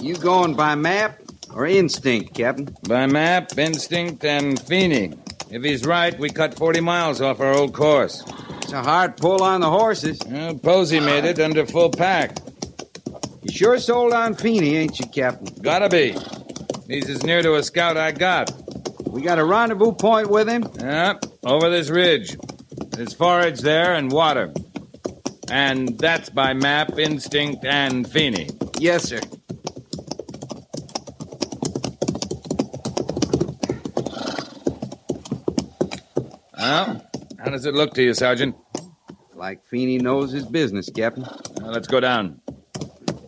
You going by map or instinct, Captain? By map, instinct, and Feeney. If he's right, we cut 40 miles off our old course. It's a hard pull on the horses. Well, Posey made it under full pack. You sure sold on Feeney, ain't you, Captain? Gotta be. He's as near to a scout I got. We got a rendezvous point with him? Yep, over this ridge. There's forage there and water. And that's by map, instinct, and Feeney. Yes, sir. Well, how does it look to you, Sergeant? Like Feeney knows his business, Captain. Well, let's go down.